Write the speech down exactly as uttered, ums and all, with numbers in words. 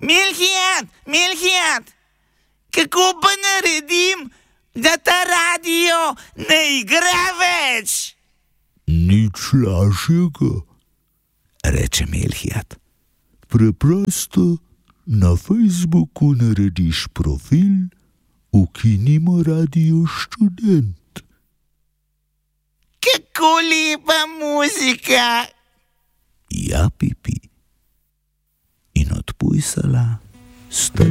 Milhijad, Milhijad, kako pa naredim, da ta radio ne igra več? Nič lažjega, reče Milhijad. Preprosto na Facebooku narediš profil Ukinimo Radio Študent. Kako lepa muzika! Ja, Pipi. In odpujsala sta